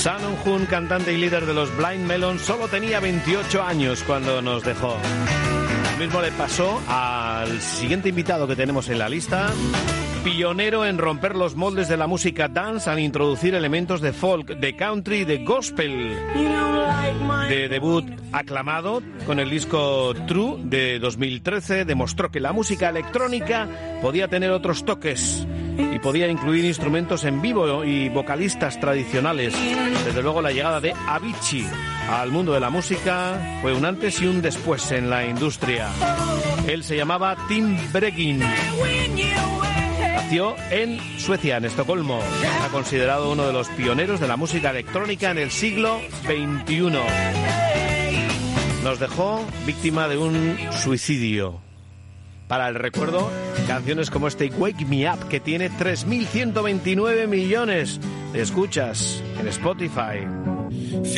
Sun Eun-hoon, cantante y líder de los Blind Melon, solo tenía 28 años cuando nos dejó. Lo mismo le pasó al siguiente invitado que tenemos en la lista, pionero en romper los moldes de la música dance al introducir elementos de folk, de country y de gospel. De debut aclamado con el disco True de 2013, demostró que la música electrónica podía tener otros toques y podía incluir instrumentos en vivo y vocalistas tradicionales. Desde luego la llegada de Avicii al mundo de la música fue un antes y un después en la industria. Él se llamaba Tim Breggin. Nació en Suecia, en Estocolmo. Está considerado uno de los pioneros de la música electrónica en el siglo XXI. Nos dejó víctima de un suicidio. Para el recuerdo, canciones como este Wake Me Up, que tiene 3.129 millones de escuchas en Spotify.